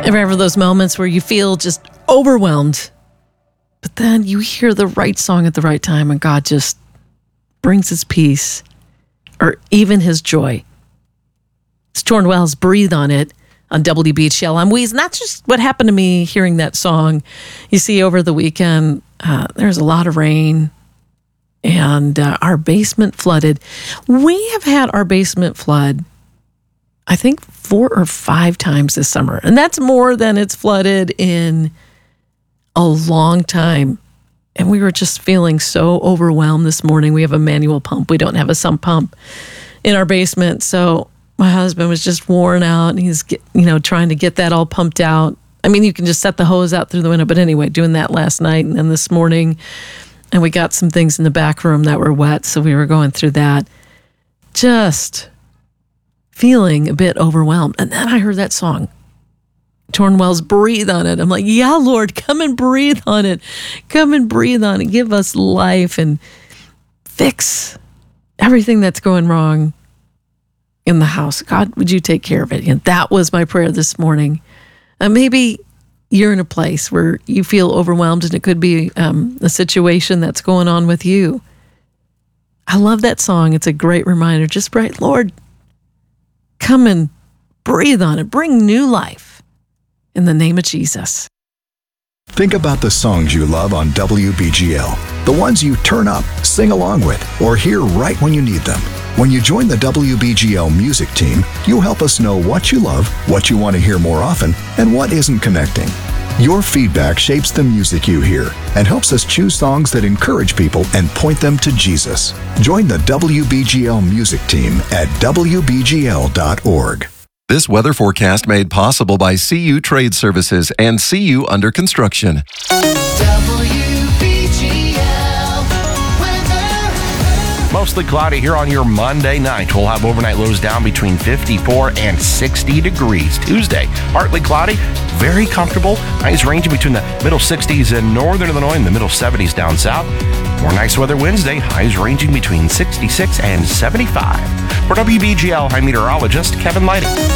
Ever those moments where you feel just overwhelmed, but then you hear the right song at the right time and God just brings his peace or even his joy. It's Torn Wells, Breathe on It on WBGL. I'm Weez, and that's just what happened to me hearing that song. You see, over the weekend, there's a lot of rain and our basement flooded. We have had our basement flood, I think, 4 or 5 times this summer. And that's more than it's flooded in a long time. And we were just feeling so overwhelmed this morning. We have a manual pump. We don't have a sump pump in our basement. So my husband was just worn out and he's trying to get that all pumped out. I mean, you can just set the hose out through the window. But anyway, doing that last night and then this morning. And we got some things in the back room that were wet. So we were going through that. Just feeling a bit overwhelmed. And then I heard that song, Torn Wells, Breathe on It. I'm like, yeah, Lord, come and breathe on it. Come and breathe on it. Give us life and fix everything that's going wrong in the house. God, would you take care of it? And that was my prayer this morning. And maybe you're in a place where you feel overwhelmed and it could be a situation that's going on with you. I love that song. It's a great reminder. Just pray, Lord, come and breathe on it. Bring new life in the name of Jesus. Think about the songs you love on WBGL. The ones you turn up, sing along with, or hear right when you need them. When you join the WBGL music team, you'll help us know what you love, what you want to hear more often, and what isn't connecting. Your feedback shapes the music you hear and helps us choose songs that encourage people and point them to Jesus. Join the WBGL music team at WBGL.org. This weather forecast made possible by CU Trade Services and CU Under Construction. Mostly cloudy here on your Monday night. We'll have overnight lows down between 54 and 60 degrees. Tuesday, partly cloudy, very comfortable. Highs ranging between the middle 60s in northern Illinois and the middle 70s down south. More nice weather Wednesday, highs ranging between 66 and 75. For WBGL, I'm meteorologist Kevin Lighting.